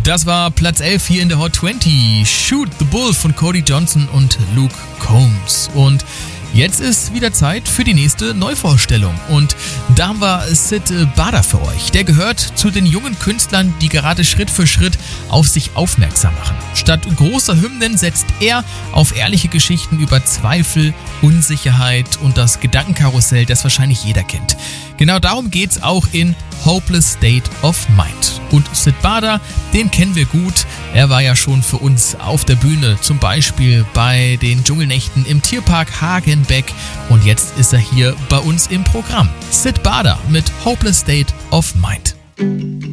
Das war Platz 11 hier in der Hot 20. Shoot the Bull von Cody Johnson und Luke Combs. Und jetzt ist wieder Zeit für die nächste Neuvorstellung. Und da haben wir Syd Barrett für euch. Der gehört zu den jungen Künstlern, die gerade Schritt für Schritt auf sich aufmerksam machen. Statt großer Hymnen setzt er auf ehrliche Geschichten über Zweifel, Unsicherheit und das Gedankenkarussell, das wahrscheinlich jeder kennt. Genau darum geht's auch in Hopeless State of Mind. Und Syd Barrett, den kennen wir gut. Er war ja schon für uns auf der Bühne, zum Beispiel bei den Dschungelnächten im Tierpark Hagenbeck. Und jetzt ist er hier bei uns im Programm. Syd Barrett mit Hopeless State of Mind.